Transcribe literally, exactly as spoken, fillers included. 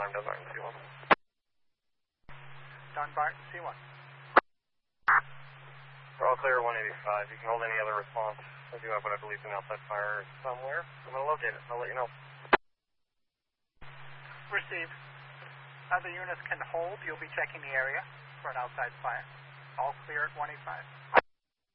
alarm, Dunbarton, C one. Dunbarton, C one. We're all clear, one eighty-five. You can hold any other response. I do have what I believe is an outside fire somewhere. I'm going to locate it. I'll let you know. Received. Other units can hold. You'll be checking the area for an outside fire. All clear at one eighty-five.